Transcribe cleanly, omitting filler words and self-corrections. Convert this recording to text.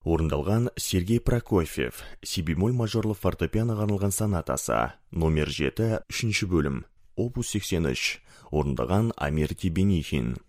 Орындалған Сергей Прокофьев, си-бемоль мажорлы фортепианоға арналған сонатасы, номер 7, 3 бөлім, опус 83, орындаған Амирти Бенихин.